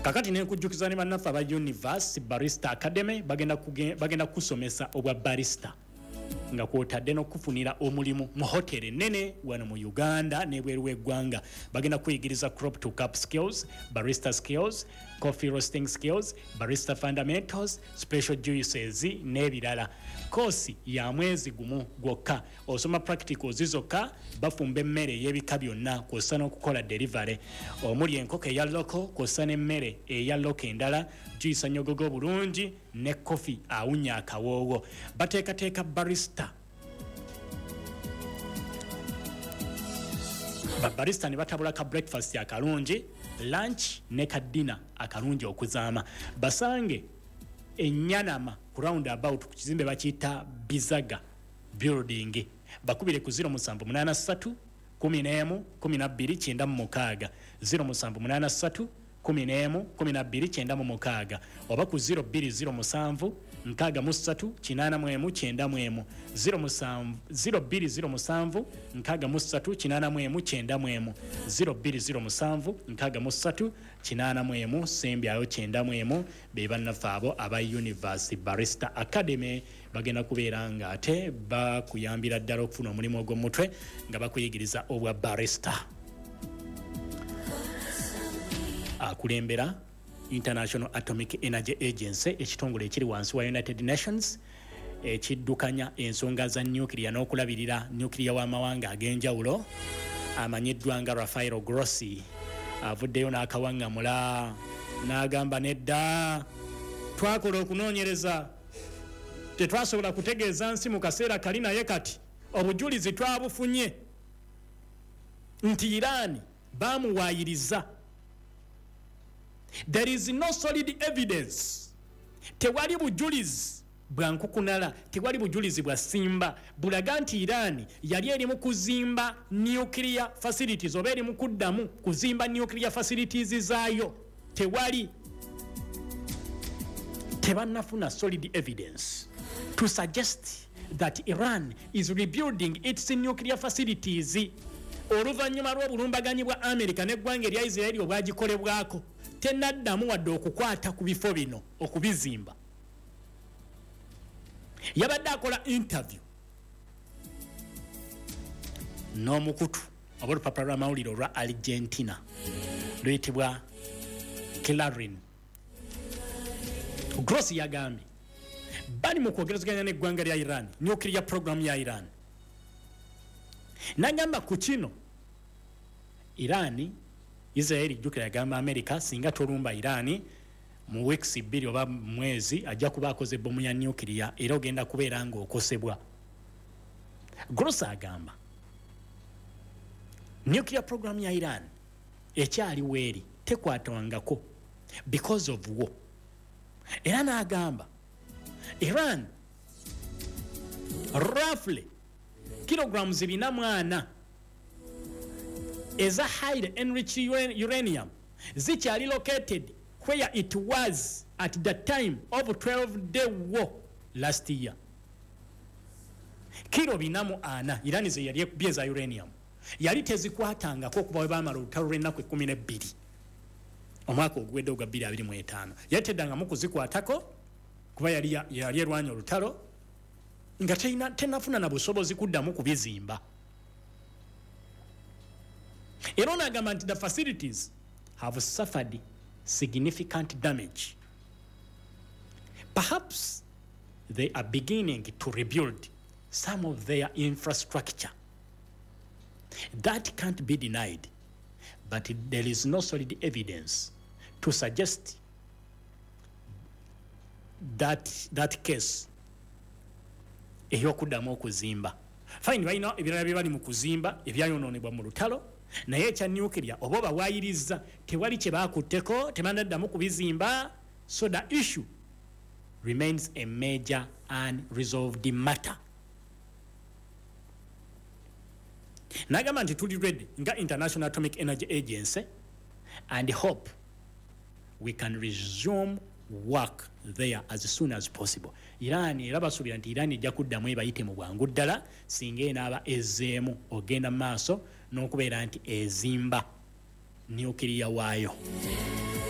kakati nenkujjukiza ne bannaffe aba Universe Barista Academy bagenda kusomesa obwa barista nga kwotadde n'okufunira omulimu mu hoteli nene wano mu Uganda n'ebweru w'eggwanga. Bagenda kuyigiriza crop to cup skills, barista skills, coffee roasting skills, barista fundamentals, special juices n'ebirala. Kosi ya mwezi gumu gwokka. Osoma practicals zokka, bafumba emmere ey'ebika byonna kw'ossa n'okukola delivery. Omuli enkoko eya loko kw'ossa n'emmere eya loko endala, juice nyogogo bulungi ne coffee awunya akawoowo. Bateekateeka barista. Barista ne batabula ka breakfast akalungi, lunch ne ka dinner akalungi okuzaama. Basange enyanama ku roundabout ku kizimbe bakiyita Bizaga building. Bakubire ku 0783 11 12 96 0783 11 12 96 oba ku 0207 63 88 90 0207 63 88 0207 63 88 sembyayo 90 be bannaffe abo aba Universe Barista Academy bagenda kubeera nga ate bakuyambira ddala okufuna omulimu ogw'omutwe nga bakuyigiriza obwa barista. Akulembera International Atomic Energy Agency ekitongole ekiri wansi wa United Nations ekiddukanya ensonga za nuclear n'okulabirira nuclear w'amawanga ag'enjawulo amanyiddwa nga Rafael Grossi avuddeyo n'akawaŋŋamula n'agamba nedda twakola okunoonyereza tetwasobola kutegeeza nsi mu kaseera kali naye kati obujulizi twabufunye nti Iran bamuwaayiriza. There is no solid evidence. Tewali bujulizi bwa nkukunala, tewali bujulizi bwa simba bulaga nti Iran yali eri mu kuzimba nuclear facilities oba eri mu kuddamu kuzimba nuclear facilities zaayo. Tewali. Tebannafuna solid evidence to suggest that Iran is rebuilding its nuclear facilities. Oluvannyuma lw'obulumbaganyi bwa America n'eggwanga erya Israeli obwagikolebwako tenaddamu wadde okukwata ku bifo bino okubizimba. Yabadde akola interview n'omukutu oba olupapula lw'amawulire olwa Argentina luyitibwa Clarín. Grossi yagambye bali mu kwogerezeganya n'eggwanga lya Iran nuclear program ya Iran. Nagamba ku kino Iran Israeli jukira yagamba America singa tolumba Iran mu weeks 2 oba mwezi ajja kuba akoze bomu ya nuclear era ogenda kubeera nga okosebwa. Grossi agamba nuclear program ya Iran ekyali weeri tekwatwangako because of war. Era n'agamba Iran roughly kilograms 4 is a highly enriched uranium zichali located where it was at the time of 12-day war last year. Kilo 4 Iran ze yali ekubye uranium yali tezikwatangako okuba we baamala olutalo lw'ennaku 12 omwaka ogwedde ogwa 2025 yateddanga mu kuzikwatako kuba yali erwanya olutalo nga tenafuna na busobozi kuddamu kubizimba. Era n'agamba nti the facilities have suffered significant damage. Perhaps they are beginning to rebuild some of their infrastructure. That can't be denied, but there is no solid evidence to suggest that case ey'okuddamu okuzimba. Fine, balina ebirala bye bali mu kuzimba ebyayonoonebwa mu lutalo naye ekya nuclear oba bawaayiriza tewali kye baakutteko tebandaddamu kubizimba. So the issue remains a major unresolved matter. Nagamba nti tuli ready nga International Atomic Energy Agency and hope we can resume work there as soon as possible. Iran era basuubira nti Iran ejja kuddamu ebayite mu bwangu ddala singa enaaba ezzeemu ogenda maaso n'okubeera nti ezimba nuclear waayo.